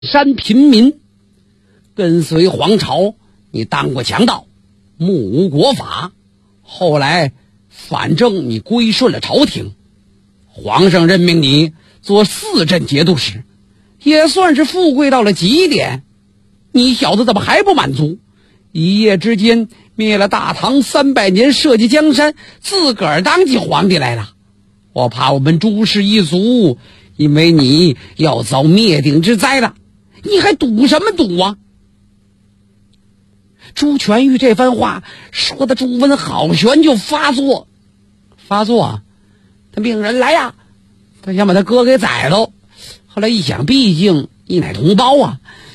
山平民，跟随皇朝，你当过强盗，目无国法，后来反正你归顺了朝廷，皇上任命你做4镇节度使，也算是富贵到了极点。你小子怎么还不满足？一夜之间灭了大唐300年社稷江山，自个儿当起皇帝来了。我怕我们朱氏一族因为你要遭灭顶之灾了，你还赌什么赌啊？朱全玉这番话说的朱温好悬就发作啊！他命人来呀，他想把他哥给宰了。后来一想，毕竟一奶同胞啊，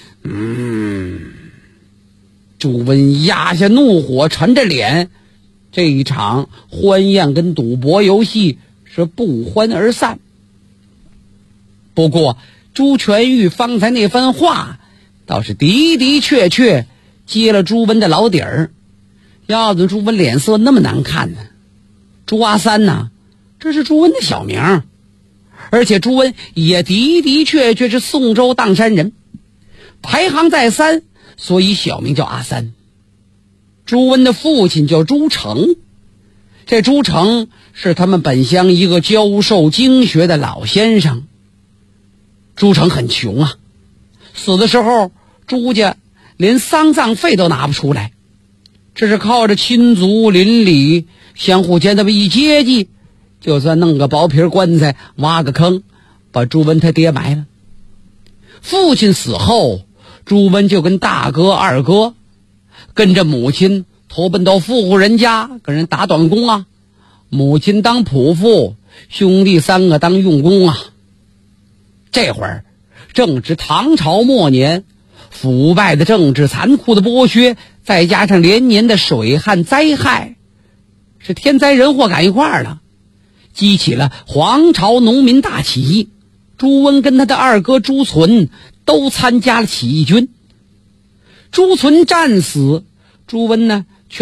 朱温压下怒火，沉着脸，这一场欢宴跟赌博游戏是不欢而散。不过朱全玉方才那番话倒是的的确确揭了朱温的老底儿。要是朱温脸色那么难看呢？朱阿三呐，这是朱温的小名，而且朱温也的的确确是宋州砀山人，排行在3，所以小名叫阿三。朱温的父亲叫朱成，这朱成是他们本乡一个教授经学的老先生。朱成很穷啊，死的时候朱家连丧葬费都拿不出来，这是靠着亲族邻里相互间这么一接济，就算弄个薄皮棺材，挖个坑，把朱温他爹埋了。父亲死后，朱温就跟大哥二哥跟着母亲投奔到富户人家，跟人打短工啊。母亲当仆妇，兄弟3个当用工啊。这会儿正值唐朝末年，腐败的政治、残酷的剥削，再加上连年的水旱灾害，是天灾人祸赶一块儿了，激起了黄巢农民大起义。朱温跟他的二哥朱存都参加了起义军。朱存战死，朱温呢